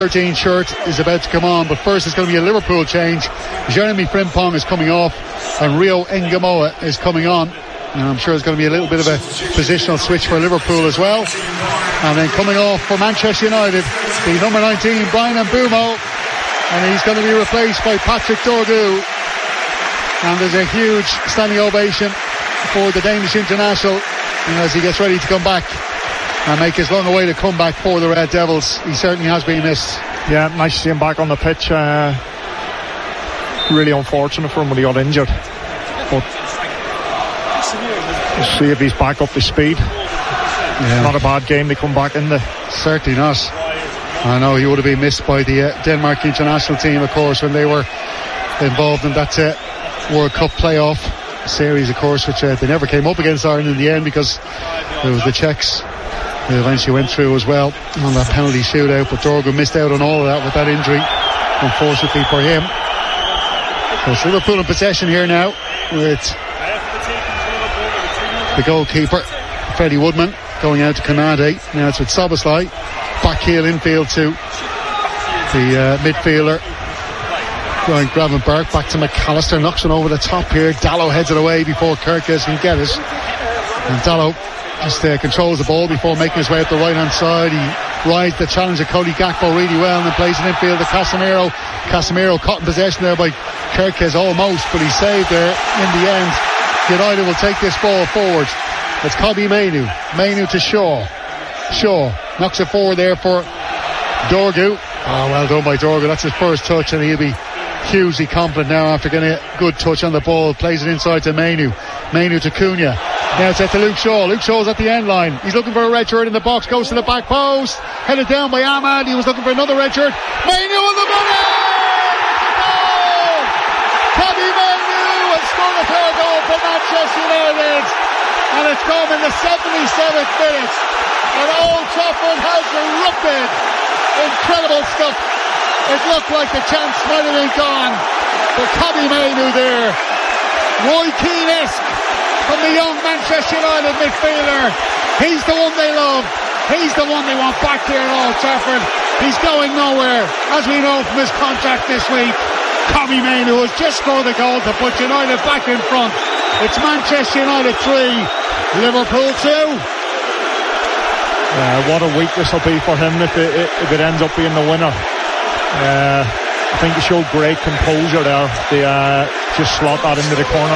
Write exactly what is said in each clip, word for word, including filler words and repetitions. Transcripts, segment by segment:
thirteen shirt is about to come on, but first it's going to be a Liverpool change. Jeremy Frimpong is coming off and Rio Ngamoa is coming on, and I'm sure it's going to be a little bit of a positional switch for Liverpool as well. And then coming off for Manchester United, the number nineteen Brian Mbeumo, and he's going to be replaced by Patrick Dorgu. And there's a huge standing ovation for the Danish international, you know, as he gets ready to come back and make his long awaited comeback for the Red Devils. He certainly has been missed. Yeah, nice to see him back on the pitch. Uh, really unfortunate for him when he got injured, but we'll see if he's back up to speed. Yeah. Not a bad game to come back in there. Certainly not. I know he would have been missed by the uh, Denmark international team, of course, when they were involved in that uh, World Cup playoff series, of course, which uh, they never came up against Ireland in the end because it was the Czechs who eventually went through as well on that penalty shootout. But Dorgu missed out on all of that with that injury, unfortunately for him. So it's Liverpool in possession here now with the goalkeeper Freddie Woodman going out to Konate. Now it's with Szoboszlai, back heel infield to the uh, midfielder Ryan Gravenberch, back to McAllister, knocks it over the top here. Dalot heads it away before Kerkez can get it, and Dalot just uh, controls the ball before making his way up the right hand side. He rides the challenge of Cody Gakpo really well and then plays it infield to Casemiro. Casemiro caught in possession there by Kerkez almost, but he's saved there in the end. United will take this ball forward. It's Kobbie Mainoo. Mainoo to Shaw. Shaw knocks it forward there for Dorgu. Oh, well done by Dorgu. That's his first touch, and he'll be hugely confident now after getting a good touch on the ball. Plays it inside to Mainoo. Mainoo to Cunha. Now it's set to Luke Shaw. Luke Shaw's at the end line. He's looking for a red shirt in the box. Goes to the back post. Headed down by Ahmad. He was looking for another red shirt. Mainoo on the money! Goal! Kobbie Mainoo has scored a third goal for Manchester United. And it's come in the seventy-seventh minute. And Old Trafford has erupted. Incredible stuff. It looked like the chance might have been gone. But Kobbie Mainoo there. Roy Keane-esque from the young Manchester United midfielder. He's the one they love. He's the one they want back here at Old Trafford. He's going nowhere, as we know from his contract this week. Kobbie Mainoo has just scored a goal to put United back in front. It's Manchester United three, Liverpool two. Uh, what a week this will be for him if it, if it ends up being the winner. Uh, I think he showed great composure there. They uh, just slot that into the corner.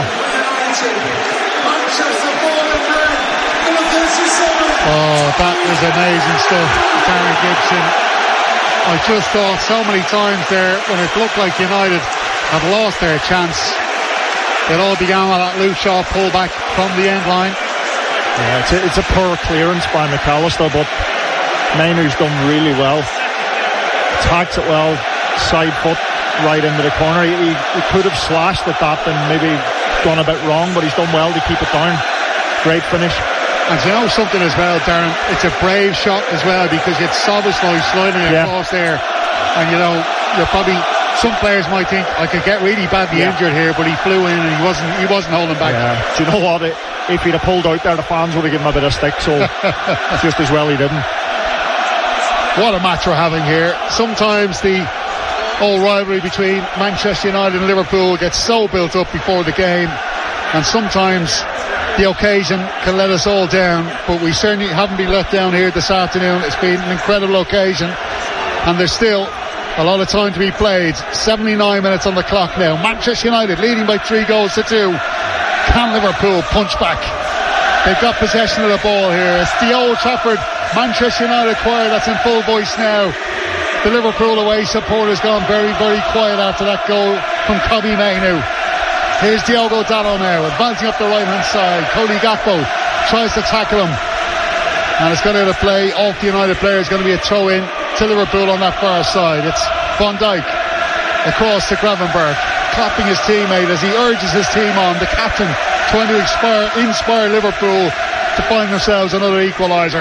Oh, that was amazing stuff, Darren Gibson. I just thought so many times there when it looked like United had lost their chance. It all began with that Luke Shaw pullback from the end line. Yeah, it's a, it's a poor clearance by McAllister, but Mainoo's done really well. Attacks it well, side foot right into the corner. He, he, he could have slashed at that and maybe gone a bit wrong, but he's done well to keep it down. Great finish. And you know something as well, Darren, it's a brave shot as well because it's Szoboszlai sliding across yeah. there, and you know, you're probably, some players might think I could get really badly yeah. injured here, but he flew in and he wasn't he wasn't holding back. Yeah. Do you know what? It, if he'd have pulled out there, the fans would have given him a bit of stick, so just as well he didn't. What a match we're having here. Sometimes the old rivalry between Manchester United and Liverpool gets so built up before the game, and sometimes the occasion can let us all down, but we certainly haven't been let down here this afternoon. It's been an incredible occasion, and there's still a lot of time to be played. seventy-nine minutes on the clock now. Manchester United leading by three goals to two. Can Liverpool punch back? They've got possession of the ball here. It's the Old Trafford Manchester United choir that's in full voice now. The Liverpool away support has gone very, very quiet after that goal from Kobbie Mainoo. Here's Diogo Dalot now, advancing up the right hand side. Cody Gakpo tries to tackle him, and it's going to play off the United player. It's going to be a throw in to Liverpool on that far side. It's Van Dijk across to Gravenberch, clapping his teammate as he urges his team on. The captain trying to inspire, inspire Liverpool to find themselves another equaliser.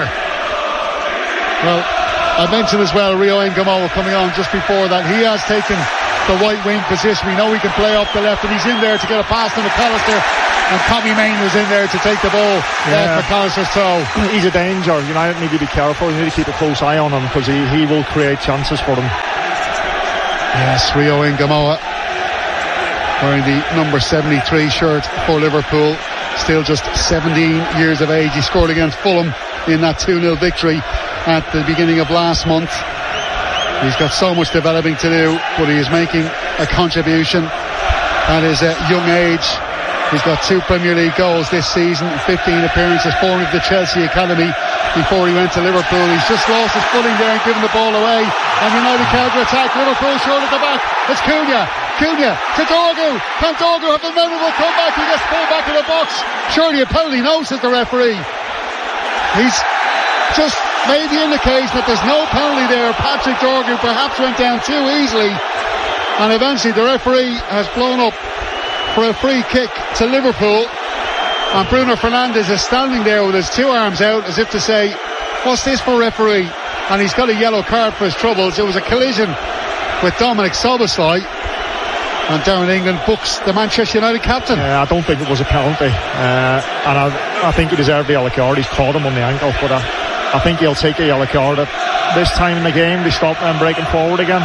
Well, I mentioned as well Rio Ngamoa coming on just before that. He has taken the right wing position. We know he can play up the left, and he's in there to get a pass to McAllister. and Tommy Main was in there to take the ball Yeah. off McAllister's toe. He's a danger. United need to be careful. You need to keep a close eye on him because he, he will create chances for them. Yes, Rio Ngamoa wearing the number seventy-three shirt for Liverpool, still just seventeen years of age. He scored against Fulham in that two nil victory at the beginning of last month. He's got so much developing to do, but he is making a contribution at his uh, young age. He's got two Premier League goals this season, fifteen appearances, forming the Chelsea Academy before he went to Liverpool. He's just lost his footing there and given the ball away. And United counter-attack. Liverpool short at the back. It's Cunha. Cunha to Dorgu. Can Dorgu have the memorable comeback? He gets pulled back in the box. Surely a penalty, no, says the referee. He's just made the indication that there's no penalty there. Patrick Dorgu perhaps went down too easily. And eventually the referee has blown up for a free kick to Liverpool, and Bruno Fernandes is standing there with his two arms out as if to say, what's this for, referee? And he's got a yellow card for his troubles. It was a collision with Dominic Szoboszlai, and Darren England books the Manchester United captain. Yeah, I don't think it was a penalty, uh, and I, I think he deserved the yellow card. He's caught him on the ankle, but I, I think he'll take a yellow card. At this time in the game, they stop them breaking forward again.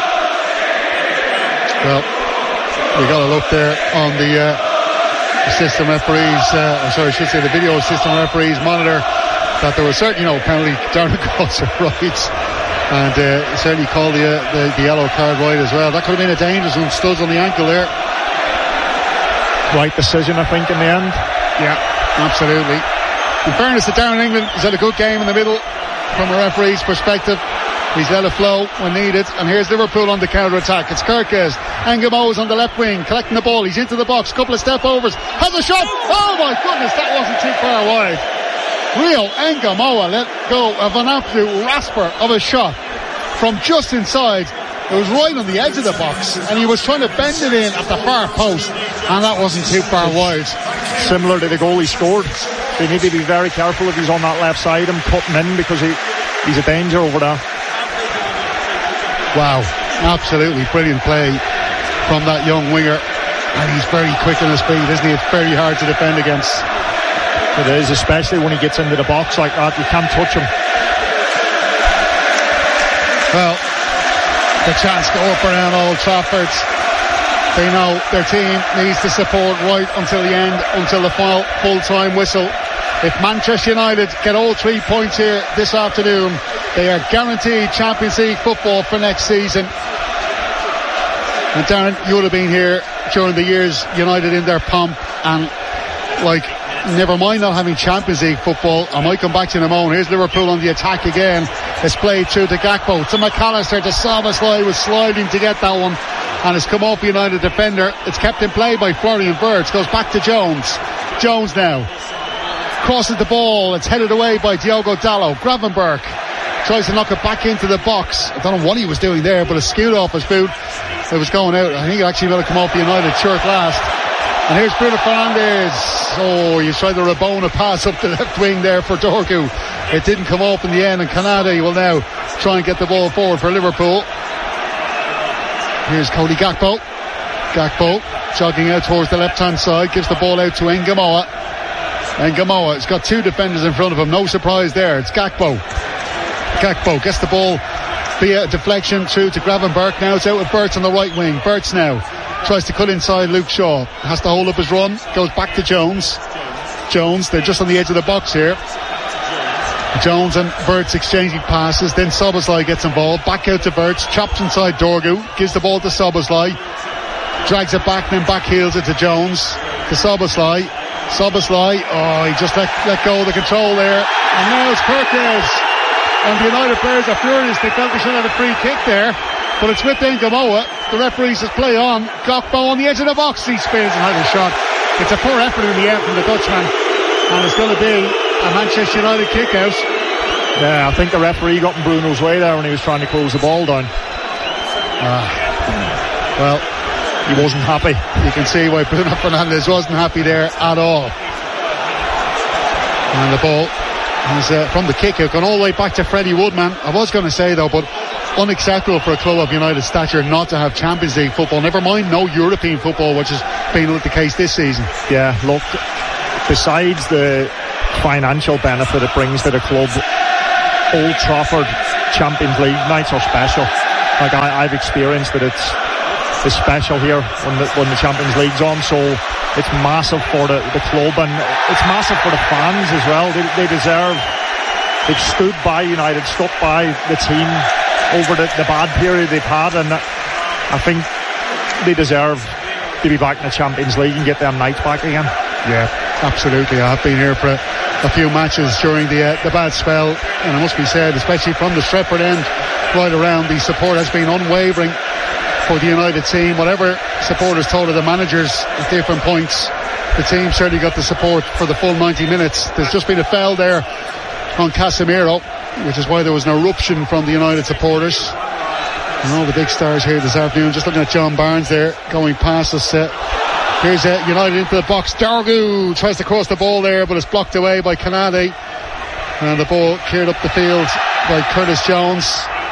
Well, we got a look there on the uh, system referees, uh, I'm sorry, I should say the video system referees monitor, that there was certainly no penalty. Darren calls it right, and uh, certainly called the, uh, the the yellow card right as well. That could have been a dangerous one, studs on the ankle there. Right decision, I think, in the end. Yeah, absolutely. In fairness to Darren England, he's had a good game in the middle from a referee's perspective. He's let it flow when needed, and here's Liverpool on the counter-attack. It's Kerkez. Ngamoa's on the left wing, collecting the ball. He's into the box, couple of step overs, has a shot. Oh my goodness, that wasn't too far wide. Rio Ngamoa let go of an absolute rasper of a shot from just inside. It was right on the edge of the box, and he was trying to bend it in at the far post, and that wasn't too far wide. Similar to the goal he scored. They need to be very careful if he's on that left side and cut him in, because he, he's a danger over there. Wow, absolutely brilliant play from that young winger, and he's very quick on his feet, isn't he? It's very hard to defend against. It is, especially when he gets into the box like that. You can't touch him. Well, the chance go up around Old Trafford. They know their team needs to support right until the end, until the final full-time whistle. If Manchester United get all three points here this afternoon, they are guaranteed Champions League football for next season. And Darren, you would have been here during the years United in their pomp, and like, never mind not having Champions League football. I might come back to you in a moment. Here's Liverpool on the attack again. It's played through to Gakpo, to McAllister, to Szoboszlai, was sliding to get that one, and it's come off the United defender. It's kept in play by Florian Wirtz. Goes back to Jones. Jones now crosses the ball. It's headed away by Diogo Dalot. Gravenberch tries to knock it back into the box. I don't know what he was doing there, but it skewed off his boot. It was going out. I think it actually might have come off the United shirt last. And here's Bruno Fernandes. Oh, he's trying to Rabona pass up the left wing there for Dorgu. It didn't come off in the end, and Canade will now try and get the ball forward for Liverpool. Here's Cody Gakpo. Gakpo jogging out towards the left hand side, gives the ball out to Ngamoa. Ngamoa has got two defenders in front of him. No surprise there. It's Gakpo. Gakpo gets the ball via deflection through to Gravenberch. Now it's out with Wirtz on the right wing. Wirtz now tries to cut inside Luke Shaw. Has to hold up his run. Goes back to Jones. Jones, they're just on the edge of the box here. Jones and Wirtz exchanging passes. Then Szoboszlai gets involved. Back out to Wirtz. Chops inside Dorgu. Gives the ball to Szoboszlai. Drags it back, then back heels it to Jones. To Szoboszlai. Szoboszlai. Oh, he just let, let go of the control there. And now it's Kerkez. And the United players are furious. They felt they should have a free kick there, but it's with Ngamoa. The referee says play on. Gakpo on the edge of the box. He spins and has a shot. It's a poor effort in the end from the Dutchman, and it's going to be a Manchester United kick out. Yeah, I think the referee got in Bruno's way there when he was trying to close the ball down. Ah, well, he wasn't happy. You can see why Bruno Fernandes wasn't happy there at all. And the ball is uh, from the kick out, gone all the way back to Freddie Woodman. I was going to say though, but unacceptable for a club of United stature not to have Champions League football, never mind no European football, which has been the case this season. Yeah, look, besides the financial benefit it brings to the club, Old Trafford Champions League nights are special. Like I, I've experienced that it's, it's special here when the, when the Champions League's on, so it's massive for the, the club, and it's massive for the fans as well. They, they deserve, they've stood by United, stuck by the team over the, the bad period they've had, and I think they deserve to be back in the Champions League and get them nights back again. Yeah, absolutely. I've been here for a, a few matches during the uh, the bad spell, and it must be said, especially from the Stretford end right around, the support has been unwavering for the United team. Whatever supporters told of the managers at different points, the team certainly got the support for the full ninety minutes. There's just been a foul there on Casemiro, which is why there was an eruption from the United supporters. And all the big stars here this afternoon. Just looking at John Barnes there going past us. Uh, here's uh, United into the box. Dorgu tries to cross the ball there, but it's blocked away by Canade, and the ball cleared up the field by Curtis Jones.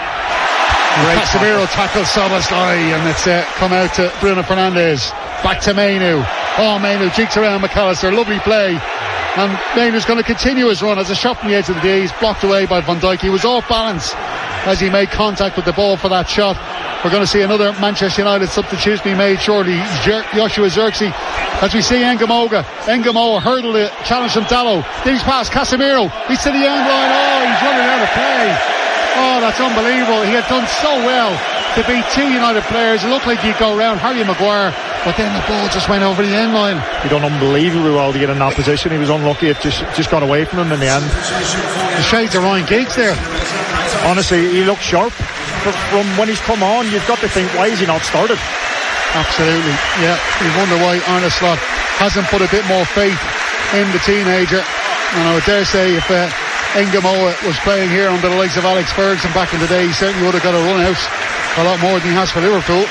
Casemiro tackles Szoboszlai, and it's uh, come out to Bruno Fernandes. Back to Mainu. Oh, Mainu jigs around McAllister. Lovely play. And Mainu's going to continue his run as a shot from the edge of the D. He's blocked away by Van Dijk. He was off balance as he made contact with the ball for that shot. We're going to see another Manchester United substitution be made shortly. Jer- Joshua Zirkzee, as we see Engamoga. Engamoga hurdled it, challenged from Dallo. Then he's past Casemiro. He's to the end line. Oh, he's running out of play. Oh, that's unbelievable. He had done so well to beat two United players. It looked like he'd go around Harry Maguire, but then the ball just went over the end line. He done unbelievably well to get in that position. He was unlucky. It just, just got away from him in the end. The shades of Ryan Giggs there. Honestly, he looked sharp. From when he's come on, you've got to think, why is he not started? Absolutely, yeah. You wonder why Arne Slot hasn't put a bit more faith in the teenager. And I would dare say if uh, Engamoa was playing here under the likes of Alex Ferguson back in the day, he certainly would have got a run out a lot more than he has for Liverpool.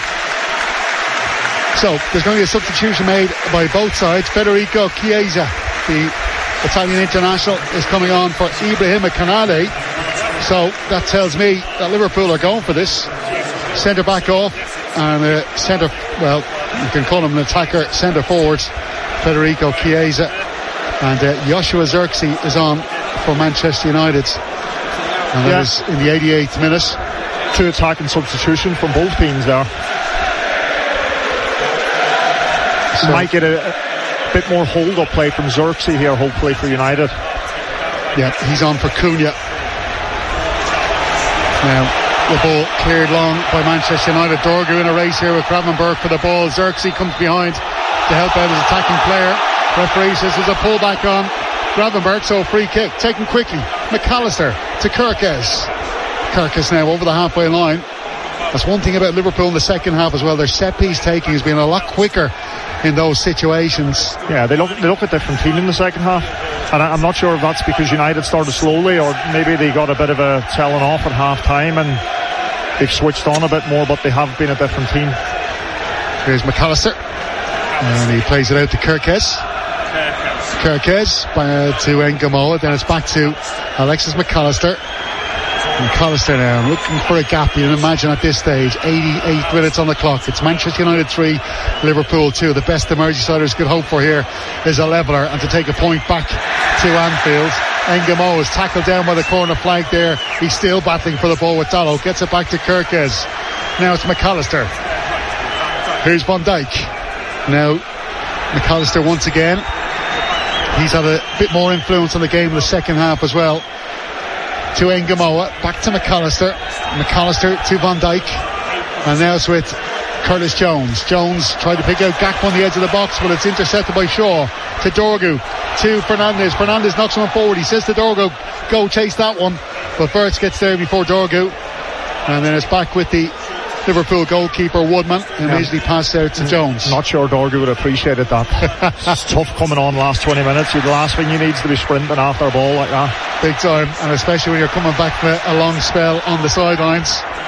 So there's going to be a substitution made by both sides. Federico Chiesa, the Italian international, is coming on for Ibrahima Canade. So that tells me that Liverpool are going for this. Centre back off, and uh, centre, well, you can call him an attacker, centre forward, Federico Chiesa. And uh, Joshua Zirkzee is on for Manchester United. And that yeah. is in the eighty-eighth minute. Two attacking substitutions from both teams there. So might get a, a bit more hold-up play from Zirkzee here, hopefully, for United. Yeah, he's on for Cunha. Now, the ball cleared long by Manchester United. Dorgu in a race here with Gravenberch for the ball. Zirkzee comes behind to help out his attacking player. Referee says there's a pullback on Gravenberch, so a free kick taken quickly. McAllister to Kirkes. Kirkes now over the halfway line. That's one thing about Liverpool in the second half as well. Their set piece taking has been a lot quicker in those situations. Yeah, they look they look a different team in the second half, and I, I'm not sure if that's because United started slowly or maybe they got a bit of a telling off at half time and they've switched on a bit more, but they have been a different team. Here's McAllister, and he plays it out to Kirkes. Kirkes uh, to Engamoa. Then it's back to Alexis McAllister. McAllister now looking for a gap. You can imagine at this stage, eighty-eight minutes on the clock. It's Manchester United three, Liverpool two. The best the Merseysiders could hope for here is a leveller, and to take a point back to Anfield. Engamoa is tackled down by the corner flag there. He's still battling for the ball with Dallo. Gets it back to Kirkes. Now it's McAllister. Here's Van Dijk. Now McAllister once again. He's had a bit more influence on the game in the second half as well. To Engamoa, back to McAllister. McAllister to Van Dijk. And now it's with Curtis Jones. Jones tried to pick out Gakpo on the edge of the box, but it's intercepted by Shaw. To Dorgu, to Fernandes. Fernandes knocks him forward. He says to Dorgu, go chase that one. But Wirtz gets there before Dorgu. And then it's back with the Liverpool goalkeeper Woodman, and yeah. immediately passed out to Jones. Not sure Dorgu would have appreciated that. It's tough coming on last twenty minutes. The last thing you need is to be sprinting after a ball like that. Big time, and especially when you're coming back from a long spell on the sidelines.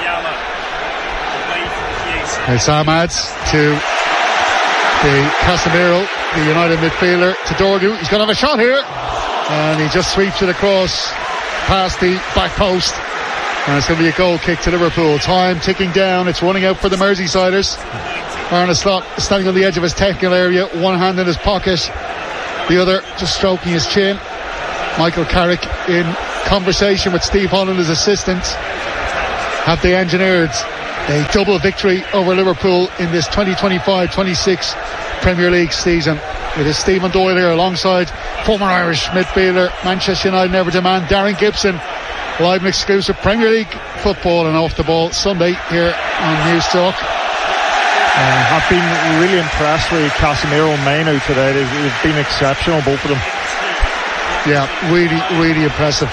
It's Ahmad to the Casemiro, the United midfielder, to Dorgu. He's going to have a shot here, and he just sweeps it across past the back post. And it's going to be a goal kick to Liverpool. Time ticking down. It's running out for the Merseysiders. Arne Slot standing on the edge of his technical area, one hand in his pocket, the other just stroking his chin. Michael Carrick in conversation with Steve Holland, his assistant. Have they engineered a double victory over Liverpool in this twenty twenty-five twenty-six Premier League season? It is Stephen Doyle here alongside former Irish midfielder, Manchester United Everton man Darren Gibson. Live and exclusive Premier League football and Off the Ball Sunday here on News Talk. Uh, I've been really impressed with Casemiro and Mainu today. They've, they've been exceptional, both of them. Yeah, really, really impressive.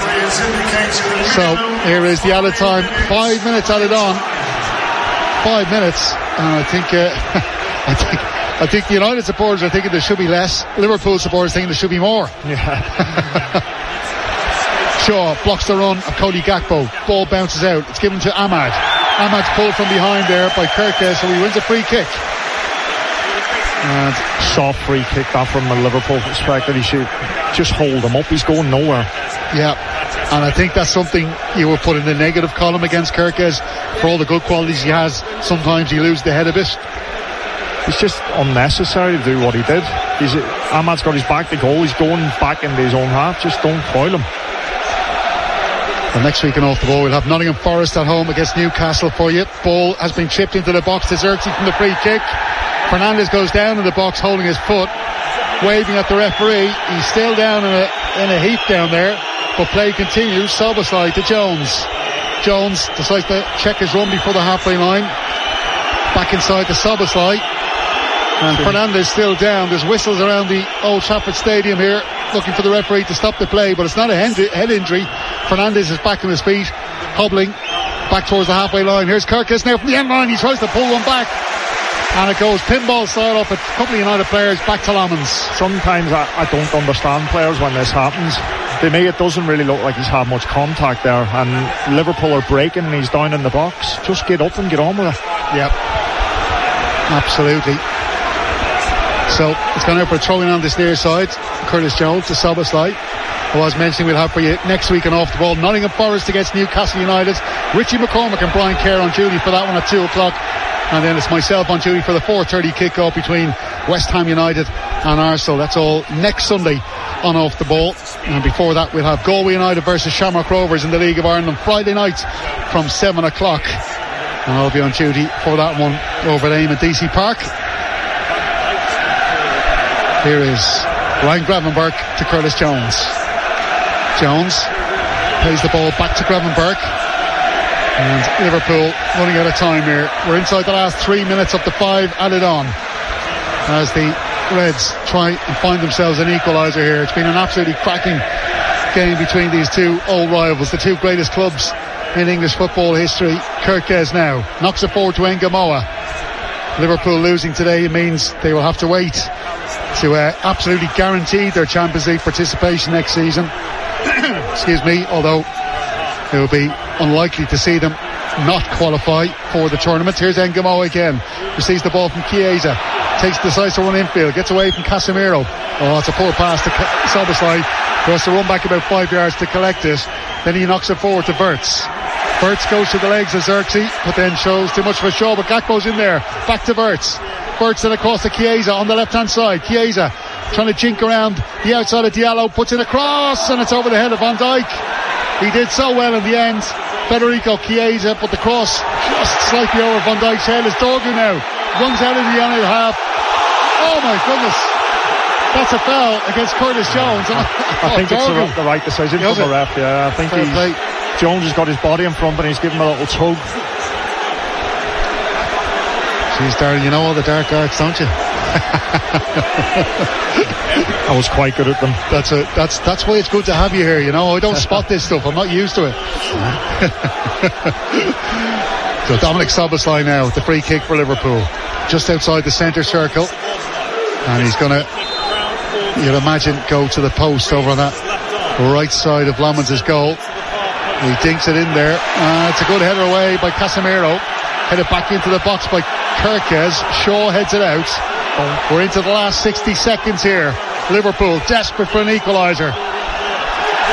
So here is the added time. Five minutes added on. Five minutes, and I think, uh, I think, I think the United supporters are thinking there should be less. Liverpool supporters thinking there should be more. Yeah. Shaw blocks the run of Cody Gakpo. Ball bounces out. It's given to Ahmad. Ahmad's pulled from behind there by Kirkes, so he wins a free kick. And soft free kick that from a Liverpool perspective. He should just hold him up. He's going nowhere. Yeah, and I think that's something you would put in the negative column against Kirkes. For all the good qualities he has, sometimes he loses the head a bit. It's just unnecessary to do what he did. He's, Ahmad's got his back to goal. He's going back into his own half. Just don't foul him. And next week in Off the Ball, we'll have Nottingham Forest at home against Newcastle for you. Ball has been chipped into the box to Xerxes from the free kick. Fernandes goes down in the box holding his foot, waving at the referee. He's still down in a, in a heap down there, but play continues. Szoboszlai to Jones. Jones decides to check his run before the halfway line. Back inside to Szoboszlai. And Fernandes still down. There's whistles around the Old Trafford Stadium here, looking for the referee to stop the play, but it's not a head injury. Fernandes is back on his feet, hobbling back towards the halfway line. Here's Kirkes now from the end line. He tries to pull one back, and it goes pinball style off a couple of United players back to Lommans. Sometimes I, I don't understand players when this happens. To me, it doesn't really look like he's had much contact there, and Liverpool are breaking and he's down in the box. Just get up and get on with it. Yep, absolutely. So it's gone out for a throw in on this near side. Curtis Jones to Szoboszlai, who I was mentioning we'll have for you next week and Off the Ball. Nottingham Forest against Newcastle United. Richie McCormick and Brian Kerr on duty for that one at two o'clock. And then it's myself on duty for the four thirty kick-off between West Ham United and Arsenal. That's all next Sunday on Off the Ball. And before that we'll have Galway United versus Shamrock Rovers in the League of Ireland on Friday night from seven o'clock. And I'll be on duty for that one over at Aim at D C Park. Here is Ryan Gravenberch to Curtis Jones. Jones plays the ball back to Gravenberch. And Liverpool running out of time here. We're inside the last three minutes of the five added on, as the Reds try and find themselves an equaliser here. It's been an absolutely cracking game between these two old rivals, the two greatest clubs in English football history. Kirkes now knocks it forward to Engamoa. Liverpool losing today means they will have to wait to uh, absolutely guarantee their Champions League participation next season. Excuse me, although it will be unlikely to see them not qualify for the tournament. Here's Engamoa again, receives the ball from Chiesa, takes the decisive run infield, gets away from Casemiro. Oh, it's a poor pass to Szoboszlai, who has to run back about five yards to collect it. Then he knocks it forward to Wirtz. Wirtz goes to the legs of Xerxes, but then shows too much of a show, but Gakpo's in there. Back to Wirtz. Wirtz then across to Chiesa on the left hand side. Chiesa trying to jink around the outside of Diallo, puts in a cross, and it's over the head of Van Dijk. He did so well in the end, Federico Chiesa, but the cross just slightly over Van Dijk's head. As Dorgu now runs out in the United half. Oh my goodness, that's a foul against Curtis Jones. I, I think it's the, the right decision from the ref. Yeah, I think he's, Jones has got his body in front and he's given him a little tug. Jeez, Darren, you know all the dark arts, don't you? I was quite good at them. That's a, that's that's why it's good to have you here. You know, I don't spot this stuff. I'm not used to it. So Dominic Szoboszlai now with the free kick for Liverpool, just outside the centre circle, and he's going to, you'd imagine, go to the post over on that right side of Lommans' goal. He dinks it in there. Uh, it's a good header away by Casemiro. Headed back into the box by Kirkes. Shaw heads it out. We're into the last sixty seconds here. Liverpool desperate for an equaliser.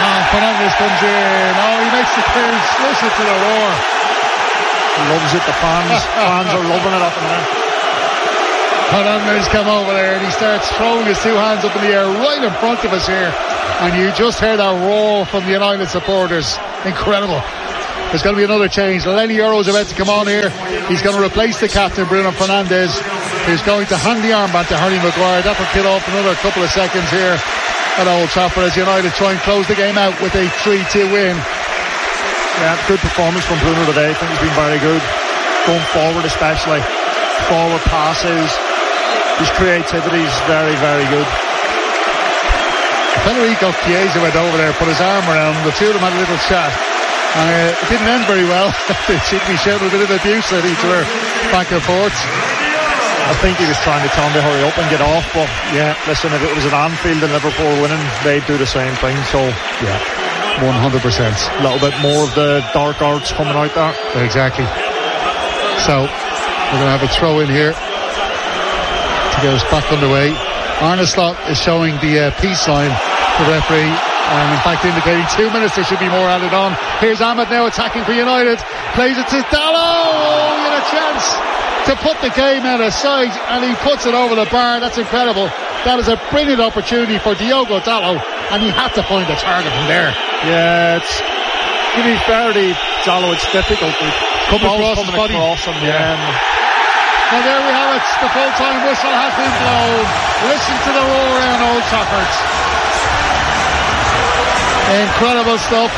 Oh, Fernandes comes in. Oh, he makes the clearance. Listen to the roar. He loves it. The fans, fans are loving it up in there. Fernandes come over there and he starts throwing his two hands up in the air right in front of us here. And you just heard that roar from the United supporters. Incredible. There's going to be another change. Lenny Euro's about to come on here. He's going to replace the captain, Bruno Fernandes, who's going to hand the armband to Harry Maguire. That will kill off another couple of seconds here at Old Trafford as United try and close the game out with a three two win. Yeah, good performance from Bruno today. I think he's been very good. Going forward especially. Forward passes. His creativity is very, very good. Federico Chiesa went over there, put his arm around him. The two of them had a little chat. And uh, it didn't end very well. They seemed to be shouting a bit of abuse at each other back and forth. I think he was trying to tell him to hurry up and get off, but yeah, listen, if it was at Anfield and Liverpool winning, they'd do the same thing. So yeah, one hundred percent. A little bit more of the dark arts coming out there. Exactly. So we're going to have a throw in here to get us back underway. Arne Slot is showing the uh, peace sign to the referee, and in fact indicating two minutes there should be more added on. Here's Ahmed now attacking for United, plays it to Dalot. Oh, he had a chance to put the game out of sight and he puts it over the bar. That's incredible. That is a brilliant opportunity for Diogo Dalot, and he had to find the target from there. Yeah, it's to be fair to Dalot, it's difficult to come across his body. Across him, yeah. yeah. Well, there we have it. The full-time whistle has been blown. Listen to the roar around Old Trafford. Incredible stuff.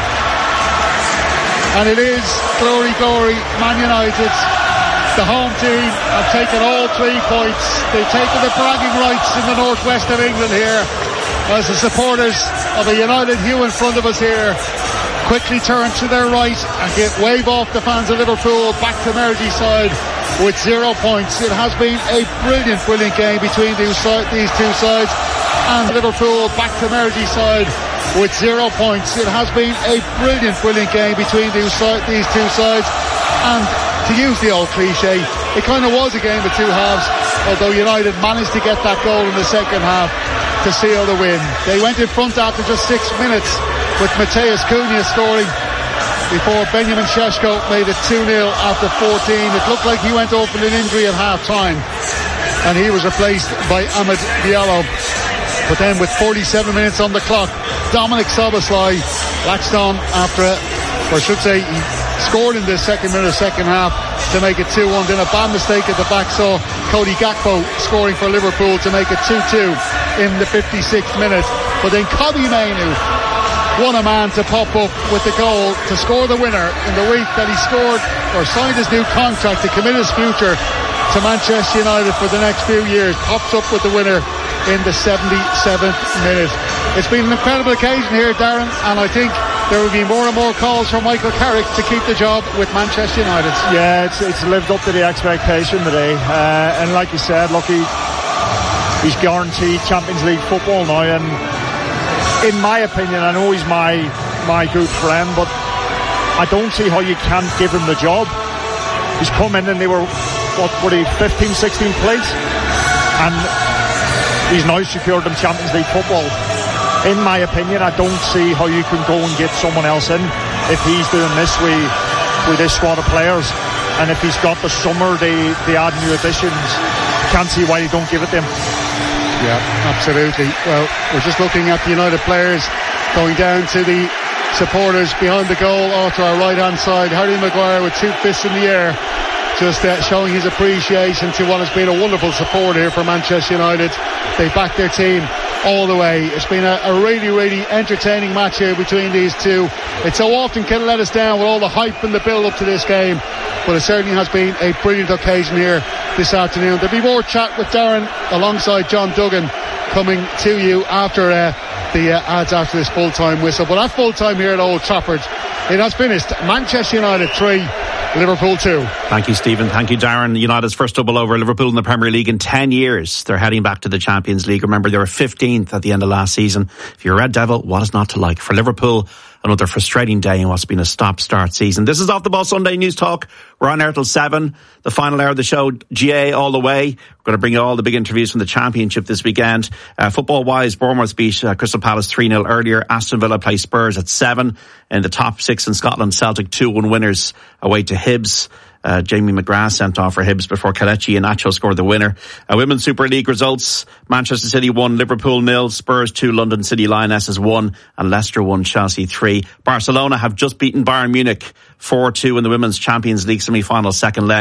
And it is glory, glory, Man United. The home team have taken all three points. They've taken the bragging rights in the northwest of England here, as the supporters of a United hue in front of us here quickly turn to their right and get wave off the fans of Liverpool back to Merseyside with zero points. It has been a brilliant, brilliant game between these, these two sides, and Liverpool back to Merseyside with zero points. It has been a brilliant, brilliant game between these, these two sides, and to use the old cliche, it kind of was a game of two halves, although United managed to get that goal in the second half to seal the win. They went in front after just six minutes with Mateus Cunha scoring before Benjamin Šeško made it two nil after fourteen. It looked like he went off with an injury at half time, and he was replaced by Amad Diallo. But then with forty-seven minutes on the clock, Dominic Szoboszlai latched on after, or I should say he scored in the second minute of second half to make it two one. Then a bad mistake at the back saw Cody Gakpo scoring for Liverpool to make it two two in the fifty-sixth minute. But then Kobbie Mainoo won a man to pop up with the goal to score the winner in the week that he scored or signed his new contract to commit his future to Manchester United for the next few years. Pops up with the winner in the seventy-seventh minute. It's been an incredible occasion here, Darren, and I think there will be more and more calls from Michael Carrick to keep the job with Manchester United. Yeah, it's, it's lived up to the expectation today, uh, and like you said, look, he, he's guaranteed Champions League football now, and in my opinion, I know he's my my good friend, but I don't see how you can't give him the job. He's come in and they were, what were they, fifteen, sixteen plays, and he's now secured them Champions League football. In my opinion, I don't see how you can go and get someone else in if he's doing this with, with this squad of players, and if he's got the summer, they, they add new additions. Can't see why you don't give it to him. Yeah, absolutely. Well, we're just looking at the United players going down to the supporters behind the goal, off to our right-hand side. Harry Maguire with two fists in the air, just uh, showing his appreciation to what has been a wonderful support here for Manchester United. They backed their team all the way. It's been a, a really, really entertaining match here between these two. It so often can let us down with all the hype and the build-up to this game, but it certainly has been a brilliant occasion here this afternoon. There'll be more chat with Darren alongside John Duggan coming to you after uh, the uh, ads after this full-time whistle. But at full-time here at Old Trafford, it has finished Manchester United three, Liverpool two. Thank you, Stephen. Thank you, Darren. United's first double over Liverpool in the Premier League in ten years. They're heading back to the Champions League. Remember, they were fifteenth at the end of last season. If you're a Red Devil, what is not to like? For Liverpool, another frustrating day in what's been a stop-start season. This is Off the Ball Sunday News Talk. We're on air till seven. The final hour of the show, G A all the way. We're going to bring you all the big interviews from the Championship this weekend. Uh, football-wise, Bournemouth beat uh, Crystal Palace three nil earlier. Aston Villa play Spurs at seven. In the top six in Scotland, Celtic two one winners away to Hibs. Uh, Jamie McGrath sent off for Hibs before Kelechi and Nacho scored the winner. Uh, Women's Super League results: Manchester City one, Liverpool nil, Spurs two, London City Lionesses one, and Leicester one, Chelsea three. Barcelona have just beaten Bayern Munich four two in the Women's Champions League semi-final second leg.